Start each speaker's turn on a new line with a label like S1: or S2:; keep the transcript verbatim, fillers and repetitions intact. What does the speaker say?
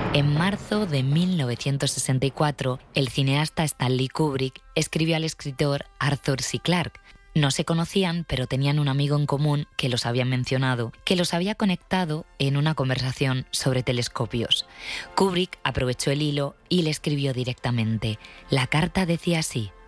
S1: En marzo de mil novecientos sesenta y cuatro, el cineasta Stanley Kubrick escribió al escritor Arthur C. Clarke. No se conocían, pero tenían un amigo en común que los había mencionado, que los había conectado en una conversación sobre telescopios. Kubrick aprovechó el hilo y le escribió directamente. La carta decía así: